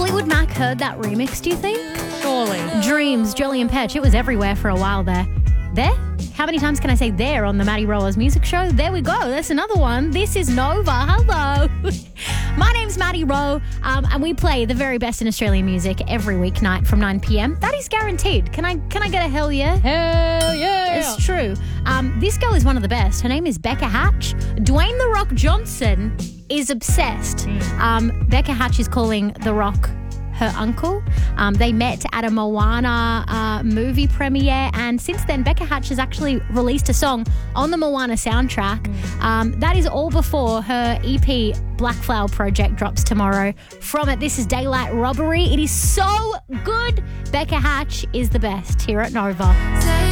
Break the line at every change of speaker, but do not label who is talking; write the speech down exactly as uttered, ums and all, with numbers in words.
Fleetwood Mac heard that remix, do you think?
Surely.
Dreams, Jolly and Petch. It was everywhere for a while there. There? How many times can I say there on the Maddie Rowers Music Show? There we go. That's another one. This is Nova. Hello. My name's Maddie Rowe, um, and we play the very best in Australian music every weeknight from nine p.m. That is guaranteed. Can I can I get a hell yeah?
Hell yeah.
It's true. Um, this girl is one of the best. Her name is Becca Hatch. Dwayne The Rock Johnson is obsessed.
Mm.
Um, Becca Hatch is calling The Rock her uncle. Um, they met at a Moana uh, movie premiere, and since then Becca Hatch has actually released a song on the Moana soundtrack. Um, that is all before her E P Black Flower Project drops tomorrow. From it, this is Daylight Robbery. It is so good. Becca Hatch is the best here at Nova.